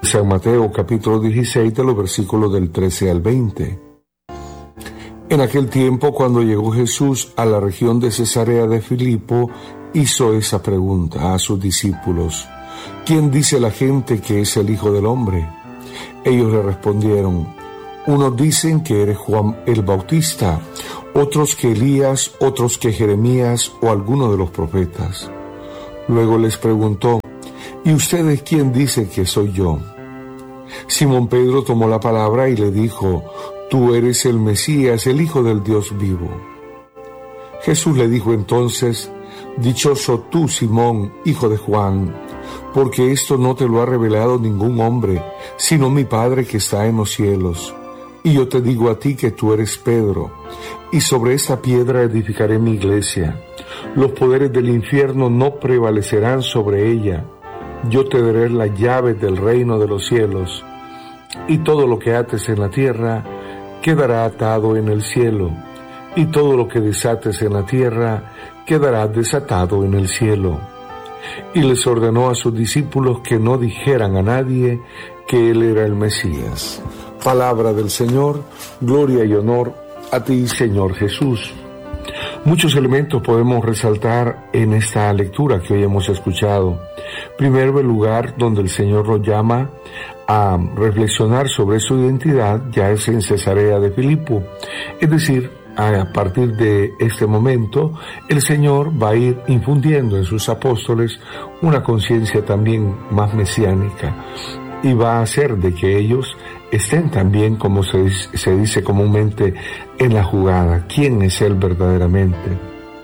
San Mateo capítulo 16 de los versículos del 13 al 20. En aquel tiempo, cuando llegó Jesús a la región de Cesarea de Filipo, hizo esa pregunta a sus discípulos: ¿quién dice la gente que es el Hijo del Hombre? Ellos le respondieron: unos dicen que eres Juan el Bautista, otros que Elías, otros que Jeremías o alguno de los profetas. Luego les preguntó: ¿y ustedes quién dice que soy yo? Simón Pedro tomó la palabra y le dijo: tú eres el Mesías, el Hijo del Dios vivo. Jesús le dijo entonces: dichoso tú, Simón, hijo de Juan, porque esto no te lo ha revelado ningún hombre, sino mi Padre que está en los cielos. Y yo te digo a ti que tú eres Pedro, y sobre esta piedra edificaré mi iglesia. Los poderes del infierno no prevalecerán sobre ella. Yo te daré las llaves del reino de los cielos, y todo lo que ates en la tierra quedará atado en el cielo, y todo lo que desates en la tierra quedará desatado en el cielo. Y les ordenó a sus discípulos que no dijeran a nadie que él era el Mesías. Palabra del Señor, gloria y honor a ti, Señor Jesús. Muchos elementos podemos resaltar en esta lectura que hoy hemos escuchado. Primero, el lugar donde el Señor los llama a reflexionar sobre su identidad ya es en Cesarea de Filipo. Es decir, a partir de este momento, el Señor va a ir infundiendo en sus apóstoles una conciencia también más mesiánica y va a hacer de que ellos estén también, como se dice comúnmente, en la jugada. ¿Quién es Él verdaderamente?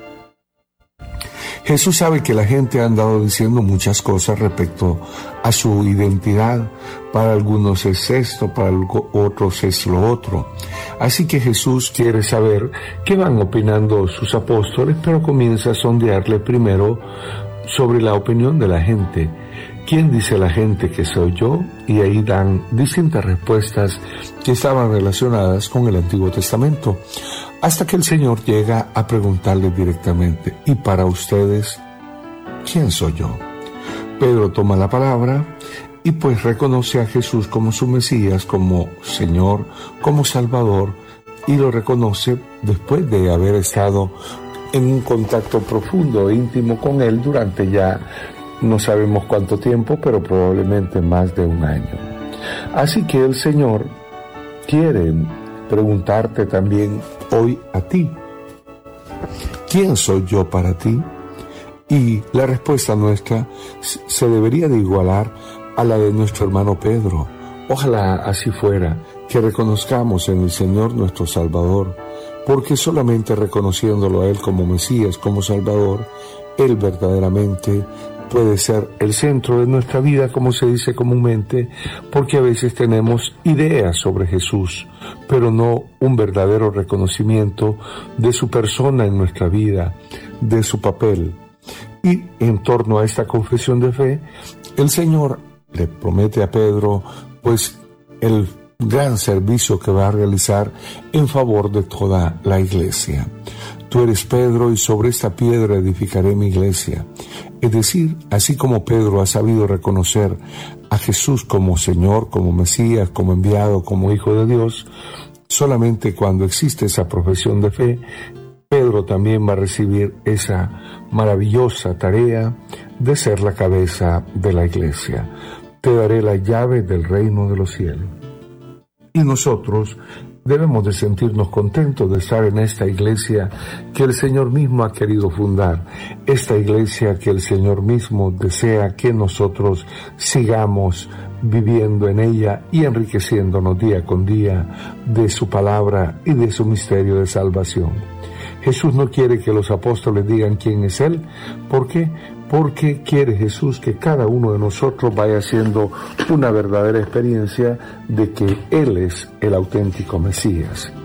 Jesús sabe que la gente ha andado diciendo muchas cosas respecto a su identidad. Para algunos es esto, para otros es lo otro. Así que Jesús quiere saber qué van opinando sus apóstoles, pero comienza a sondearle primero sobre la opinión de la gente. ¿Quién dice la gente que soy yo? Y ahí dan distintas respuestas que estaban relacionadas con el Antiguo Testamento, hasta que el Señor llega a preguntarles directamente: ¿y para ustedes quién soy yo? Pedro toma la palabra y pues reconoce a Jesús como su Mesías, como Señor, como Salvador, y lo reconoce después de haber estado en un contacto profundo e íntimo con Él durante ya no sabemos cuánto tiempo, pero probablemente más de un año. Así que el Señor quiere preguntarte también hoy a ti: ¿quién soy yo para ti? Y la respuesta nuestra se debería de igualar a la de nuestro hermano Pedro. Ojalá así fuera, que reconozcamos en el Señor nuestro Salvador, porque solamente reconociéndolo a Él como Mesías, como Salvador, Él verdaderamente puede ser el centro de nuestra vida, como se dice comúnmente, porque a veces tenemos ideas sobre Jesús, pero no un verdadero reconocimiento de su persona en nuestra vida, de su papel. Y en torno a esta confesión de fe, el Señor le promete a Pedro, pues, el gran servicio que va a realizar en favor de toda la iglesia. Tú eres Pedro, y sobre esta piedra edificaré mi iglesia. Es decir, así como Pedro ha sabido reconocer a Jesús como Señor, como Mesías, como enviado, como Hijo de Dios, solamente cuando existe esa profesión de fe, Pedro también va a recibir esa maravillosa tarea de ser la cabeza de la iglesia. Te daré la llave del reino de los cielos. Y nosotros debemos de sentirnos contentos de estar en esta iglesia que el Señor mismo ha querido fundar, esta iglesia que el Señor mismo desea que nosotros sigamos viviendo en ella y enriqueciéndonos día con día de su palabra y de su misterio de salvación. Jesús no quiere que los apóstoles digan quién es Él. ¿Por qué? Porque quiere Jesús que cada uno de nosotros vaya haciendo una verdadera experiencia de que Él es el auténtico Mesías.